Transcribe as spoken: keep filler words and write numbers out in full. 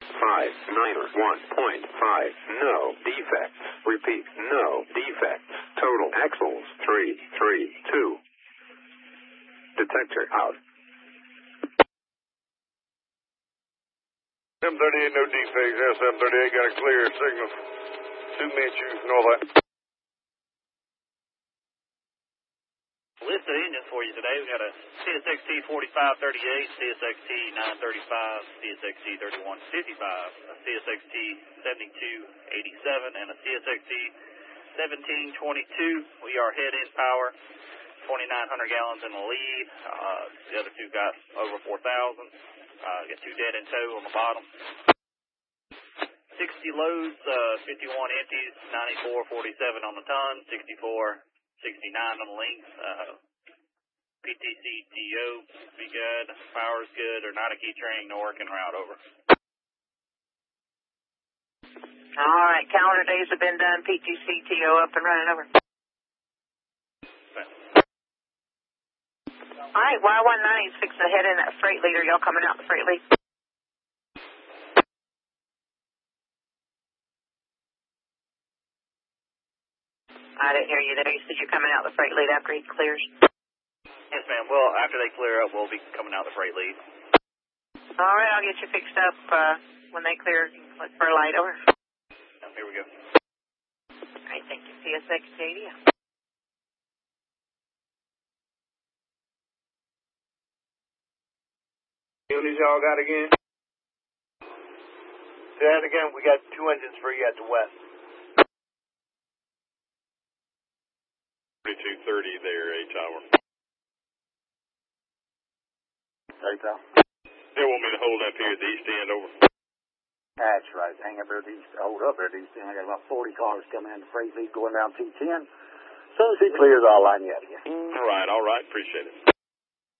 five niner one point five. No defects. Repeat, no defects. Total axles three three two. Detector out. seven thirty-eight, no defects. S seven thirty-eight got a clear signal. Two Minshew, north. List of engines for you today. We got a C S X T forty-five thirty-eight, C S X T nine thirty-five, C S X T thirty-one fifty-five, a C S X T seventy-two eighty-seven, and a C S X T seventeen twenty-two. We are head-in power, twenty-nine hundred gallons in the lead. Uh, the other two got over four thousand. Uh, got two dead in tow on the bottom. sixty loads, uh, fifty-one empties, ninety-four forty-seven on the ton, sixty-four sixty-nine on the length. Uh, P T C T O be good, power's good, or not a key train, no working route, over. All right, calendar days have been done, P T C T O up and running, over. All right, Y one ninety is fixing to head in that freight leader. Y'all coming out the freight lead? I didn't hear you there. You said you're coming out the freight lead after he clears. Yes, ma'am. Well, after they clear up, we'll be coming out the freight lead. All right, I'll get you fixed up uh, when they clear. Look for a light, over. Oh, here we go. All right, thank you. C S X T eighty. Units y'all got again? Say that again. We got two engines for you at the west. thirty-two thirty there, H hour. Right, pal. They want me to hold up here at the east end, over. That's right. Hang up there at the east, hold up there at the east end. I got about forty cars coming in the freight lead going down T ten. As soon as he clears, I'll line you out again. All right, all right. Appreciate it.